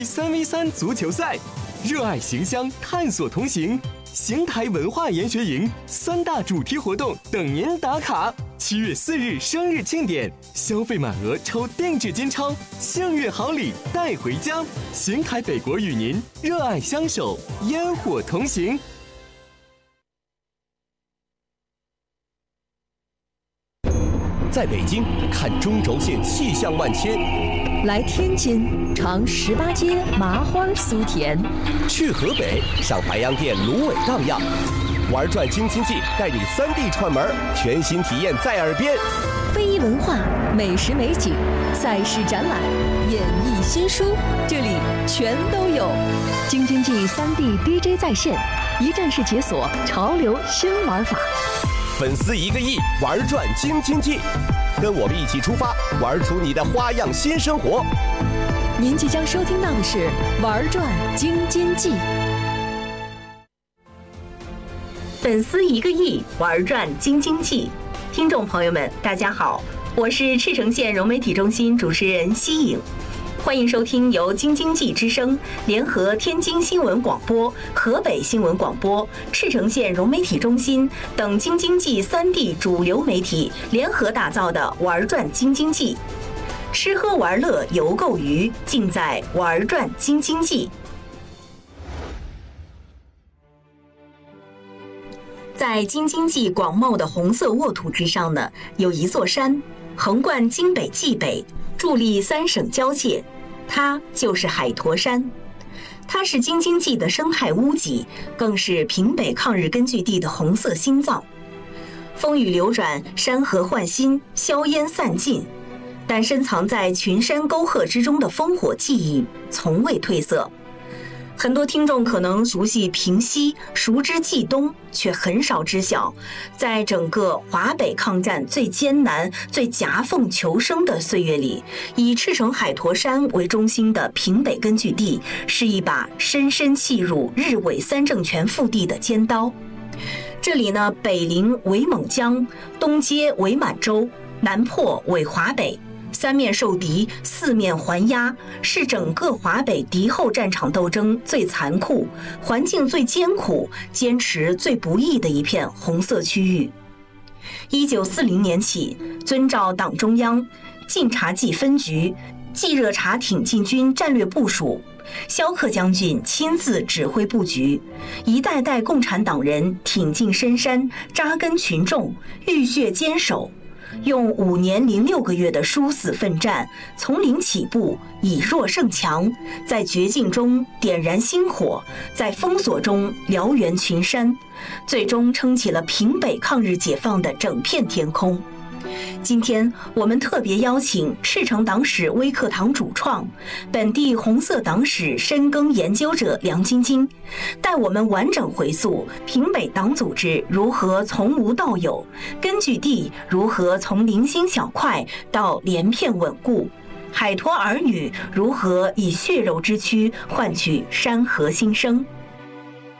3v3足球赛，热爱形象，探索同行。邢台文化研学营3大主题活动等您打卡。7月4日生日庆典，消费满额抽定制金钞，幸运好礼带回家。邢台北国与您热爱相守，烟火同行。 在北京看中轴线气象万千， 来天津尝18街麻花酥甜， 去河北上白洋淀芦苇荡漾，玩转京津冀带你3D 串门，全新体验在耳边。 非遗文化、美食美景、赛事展览、演艺新书，这里全都有。京津冀3D DJ 在线，一站式解锁潮流新玩法。 粉丝1个亿，玩转京津冀，跟我们一起出发，玩出你的花样新生活。 您即将收听到的是《玩转京津冀》。 粉丝1个亿，玩转京津冀。听众朋友们，大家好，我是赤城县融媒体中心主持人西颖。欢迎收听由京津冀之声联合天津新闻广播、河北新闻广播、赤城县融媒体中心等京津冀3D 主流媒体联合打造的《玩转京津冀》，吃喝玩乐游购娱，尽在《玩转京津冀》。在京津冀广袤的红色沃土之上呢，有一座山，横贯京北冀北，伫立3省交界，它就是海坨山。它是京津冀的生态屋脊，更是平北抗日根据地的红色心脏。风雨流转，山河换新，硝烟散尽，但深藏在群山沟壑之中的烽火记忆从未褪色。很多听众可能熟悉平西，熟知冀东，却很少知晓，在整个华北抗战最艰难、最夹缝求生的岁月里，以赤城海坨山为中心的平北根据地，是一把深深契入日伪3政权腹地的尖刀。这里呢，北临伪蒙江，东接伪满洲，南破伪华北。3面受敌，4面环压，是整个华北敌后战场斗争最残酷、环境最艰苦、坚持最不易的一片红色区域。1940年起，遵照党中央晋察冀分局冀热察挺进军战略部署，萧克将军亲自指挥布局，一代代共产党人挺进深山，扎根群众，浴血坚守。用5年零6个月的殊死奋战，从零起步，以弱胜强，在绝境中点燃星火，在封锁中燎原群山，最终撑起了平北抗日解放的整片天空。今天我们特别邀请赤城党史微课堂主创、本地红色党史深耕研究者梁晶晶，带我们完整回溯平北党组织如何从无到有，根据地如何从零星小块到连片稳固，海坨儿女如何以血肉之躯换取山河新生。